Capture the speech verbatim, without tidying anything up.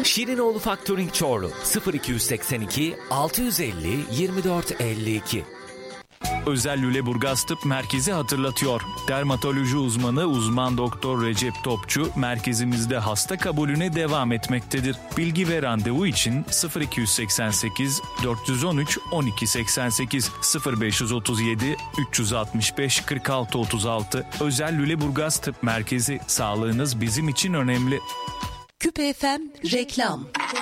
Şirinoğlu Factoring Çorlu sıfır iki seksen iki altı yüz elli yirmi dört elli iki. Özel Lüleburgaz Tıp Merkezi hatırlatıyor. Dermatoloji uzmanı uzman doktor Recep Topçu merkezimizde hasta kabulüne devam etmektedir. Bilgi ve randevu için sıfır iki seksen sekiz dört on üç on iki seksen sekiz sıfır beş otuz yedi üç altı beş kırk altı otuz altı. Özel Lüleburgaz Tıp Merkezi, sağlığınız bizim için önemli. Küpe F M reklam.